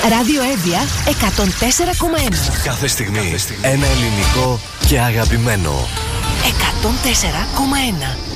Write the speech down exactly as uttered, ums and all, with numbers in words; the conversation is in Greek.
Ραδιοέβεια εκατόν τέσσερα κόμμα ένα. Κάθε στιγμή ένα ελληνικό και αγαπημένο. εκατόν τέσσερα κόμμα ένα.